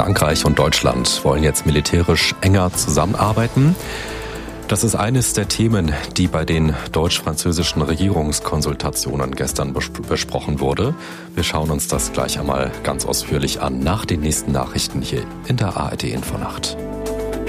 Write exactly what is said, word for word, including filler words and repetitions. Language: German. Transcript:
Frankreich und Deutschland wollen jetzt militärisch enger zusammenarbeiten. Das ist eines der Themen, die bei den deutsch-französischen Regierungskonsultationen gestern bes- besprochen wurde. Wir schauen uns das gleich einmal ganz ausführlich an nach den nächsten Nachrichten hier in der A R D Infonacht.